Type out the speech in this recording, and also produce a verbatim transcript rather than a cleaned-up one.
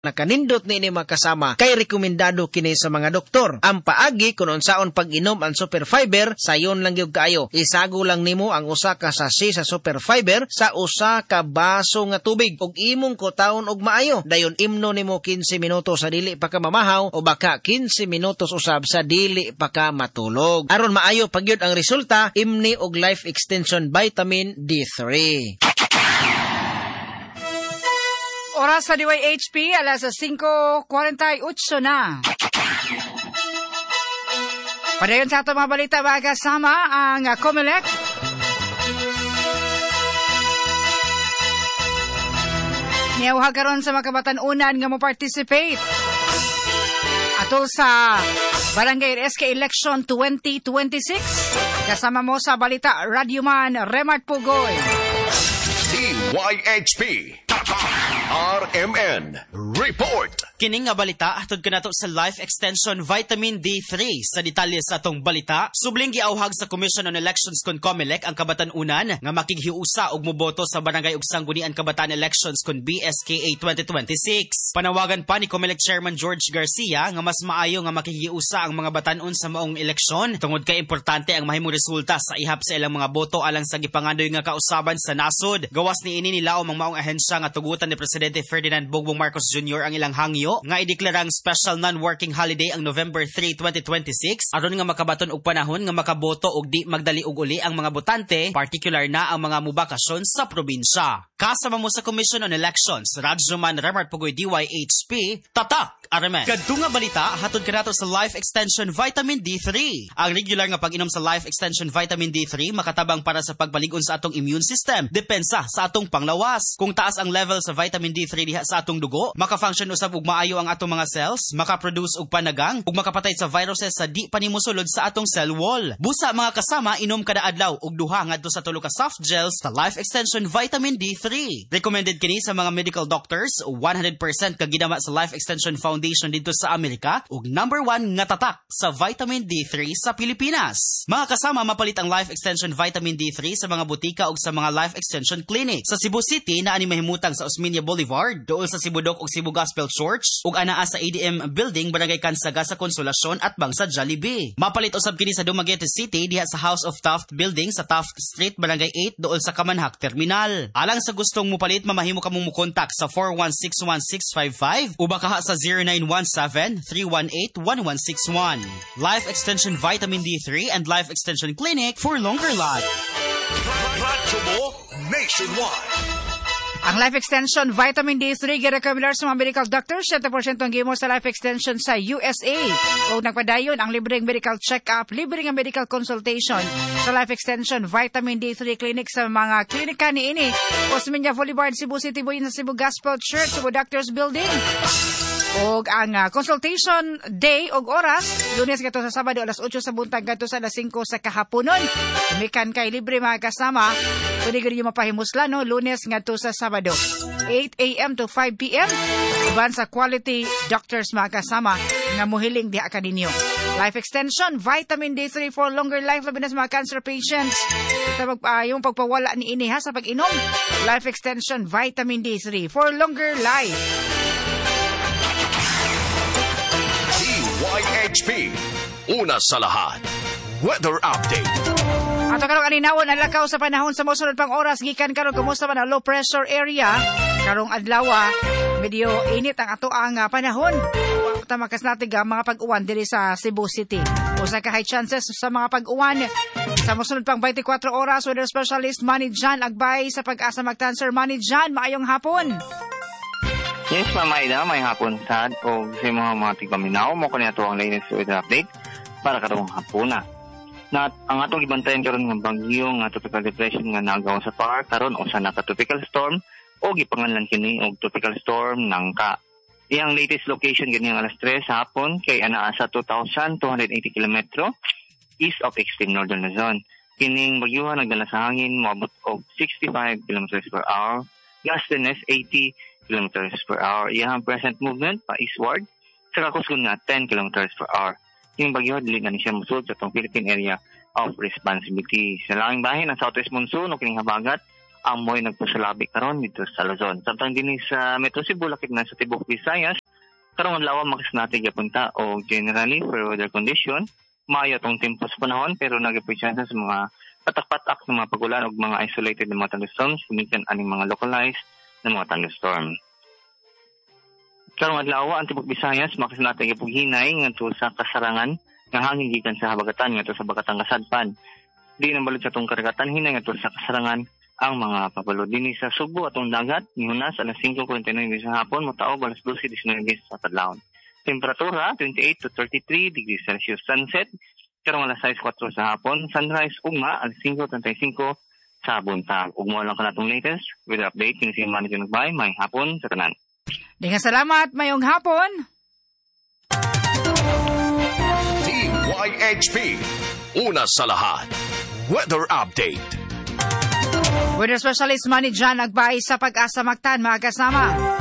Nakanindot ni ini makasama kay rekomendado kini sa mga doktor. Ang paagi kung unsaon pag-inom ang super fiber, sayon lang gyud kaayo. Isago lang nimo ang usa ka sachet sa super fiber sa usa ka baso nga tubig ug imong kutahon og maayo. Dayon imno nimo fifteen minutos sa dili pa ka mamahaw o baka fifteen minutos usab sa dili pa ka matulog. Aron maayo pagyud ang resulta, imni og Life Extension Vitamin D three. Oras sa D Y H P, alas five forty-eight na. Padayon sa ato mga balita, mga kasama ang uh, COMELEC. Niyawag karon sa mga kabatan-unan nga mo participate ato sa Barangay S K Election twenty twenty-six. Kasama mo sa balita, Radyoman Remart Pugoy. D Y H P R M N Report. Kining nga balita hatod kanato sa Life Extension Vitamin D three. Sa detalye sa atong balita, subling giawhag sa Commission on Elections kon COMELEC ang kabatan-unan nga makighiusa og moboto sa barangay ug sanggunian kabataan elections kon B S K A twenty twenty-six. Panawagan pa ni COMELEC Chairman George Garcia nga mas maayo nga makighiusa ang mga batan-on sa maong eleksyon tungod kay importante ang mahimong resulta sa ihap sa ilang mga boto alang sa gipangandoy nga kausaban sa nasod. Gawas ni ini nilaom ang maong ahensya nga tugutan ni Presidente Ferdinand Bongbong Marcos Junior ang ilang hangyo nga ideklarang special non-working holiday ang November third, twenty twenty-six aron nga makabaton og panahon nga makaboto og di magdali og uli ang mga botante, particular na ang mga mubakasyon sa probinsya. Kasama mo sa Commission on Elections, Radyoman Remart Pugoy D Y H P, tatak Aramen. Kadto nga balita hatod kanato sa Life Extension Vitamin D three. Ang regular nga pag-inom sa Life Extension Vitamin D three makatabang para sa pagbalig-on sa atong immune system, depensa sa atong panglawas. Kung taas ang level sa vitamin D three diha sa atong dugo, maka-function usab og maayo ang atong mga cells, maka-produce og panagang ug makapatay sa viruses sa di panimusulod sa atong cell wall. Busa mga kasama, inom kada adlaw og duha ngadto sa tulo ka soft gels sa Life Extension Vitamin D three. Recommended kini sa mga medical doctors, one hundred percent ka ginama sa Life Extension Foundation dito sa Amerika ug number one nga tatak sa vitamin D three sa Pilipinas. Mga kasama, mapalit ang Life Extension Vitamin D three sa mga butika ug sa mga Life Extension Clinic. Sa Cebu City na ani mahimutang sa Osmeña Boulevard, duol sa Cibudok ug Cebu Gospel Church ug anaa sa A D M Building, Barangay Kansaga sa Konsolasyon at Bangsa Jollibee. Mapalit usab kini sa Dumaguete City diha sa House of Taft Building sa Taft Street, Barangay eight, duol sa Kamanhak Terminal. Alang sa gustong mupalit, mamahimo ka mong mukontak sa four one six one six five five o baka sa zero nine one seven three one eight one one six one. Life Extension Vitamin D three and Life Extension Clinic for longer life. Radyo mo nationwide. Ang Life Extension Vitamin D three girekomendar sa mga medical doctors, seventy percent ang gimo sa Life Extension sa U S A. O nagpadayon ang libreng medical check-up, libreng ang medical consultation sa Life Extension Vitamin D three Clinic sa mga klinika ni ini. Osmeña Boulevard, Cebu City, Buyin sa Cebu Gospel Church, Cebu Doctors Building. Og ang uh, consultation day og oras, Lunes kadto sa Sabado alas eight sa buntag kadto sa alas five sa kahaponon. Mikan kay libre mga kasama, pwede gyud mapahimuslan no, Lunes ngadto sa Sabado eight a.m. to five p.m. uban sa quality doctors mga kasama nga mohiling diha kaninyo. Life Extension Vitamin D three for longer life labi na sa mga cancer patients. Ito mag, uh, yung pagpawala ni ini ha sa pag-inom. Life Extension Vitamin D three for longer life. Y H P, una sa lahat, weather update. Ato karong aninawon ang lakaw sa panahon sa mosunod pang oras gikan karon kumusta man ang low pressure area karong adlaw medyo init ang ato ang uh, panahon. Tamakas natin ang mga pag-uwan diri sa Cebu City. Usa ka high chances sa mga pag-uwan sa mosunod pang twenty-four oras. Weather specialist Manny Jan Agbay sa Pag-asa Magtanser. Manny Jan, maayong hapon. Yes, Ma'am Aida, may hapon sad o sa mga mga tigpaminaw mo kanya ito ang latest weather update para karong hapuna. Na ang atong ibantayan karon nga bagyo nga tropical depression nga nagawa sa par karon o sa naka tropical storm o gipanganlan kini og tropical storm Nangka. Iyang latest location gani alas three sa hapon kay anaa sa two thousand two hundred eighty kilometro east of extreme northern Luzon. Kining bagyuhan nagdala sa hangin moabot og sixty-five kilometers per hour, gustiness eighty kilometers per hour. Iyang present movement pa eastward sa kakusgon nga ten kilometers per hour. Yung bagyo dili na ni siya musud sa tong Philippine Area of Responsibility. Sa langing bahin ang southwest monsoon o kining habagat amoy nagpasalabi karon dito sa Luzon. Samtang din sa Metro Cebu lakip na sa Tibok Visayas, karong adlaw makasnati gapunta o generally for weather condition, maayo tong tempo sa panahon pero nagapresensya sa mga patak-patak ng mga pagulan o mga isolated na mga thunderstorms, kumikan aning mga localized na mga thunderstorm. Karong adlaw ang Tibok Visayas makasnati gapughinay ngadto sa kasarangan nga hangin gikan sa habagatan ngadto sa Bagatang Kasadpan. Di nang balod sa tong karagatan hinay ngadto sa kasarangan ang mga papalo dinhi sa Subo atong dagat nihunas alas five forty-nine sa hapon motaog alas twelve nineteen sa tadlawon. Temperatura twenty-eight to thirty-three degrees Celsius. Sunset karong alas six four sa hapon. Sunrise ugma alas five thirty-five sa buntag. Ug mao lang kanatong latest weather update kini si Manny Nagbay may hapon sa tanan. Dinga salamat, mayong hapon. D Y H P, una sa lahat, weather update. Weather specialist Manny John Nagbay sa Pag-asa Mactan, mga kasama.